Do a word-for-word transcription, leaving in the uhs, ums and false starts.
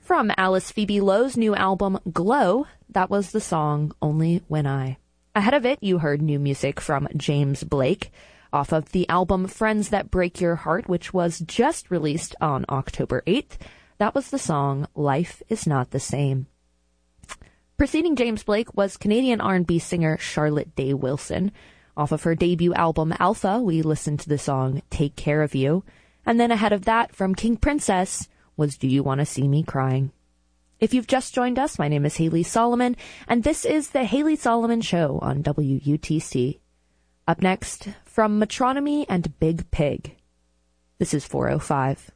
From Alice Phoebe Lowe's new album, Glow, that was the song Only When I. Ahead of it, you heard new music from James Blake, off of the album Friends That Break Your Heart, which was just released on October eighth. That was the song Life Is Not the Same. Preceding James Blake was Canadian R and B singer Charlotte Day Wilson. Off of her debut album Alpha, we listened to the song Take Care of You. And then ahead of that, from King Princess, was Do You Want to See Me Crying? If you've just joined us, my name is Haley Solomon, and this is the Haley Solomon Show on W U T C. Up next, from Metronomy and Big Pig, this is four oh five.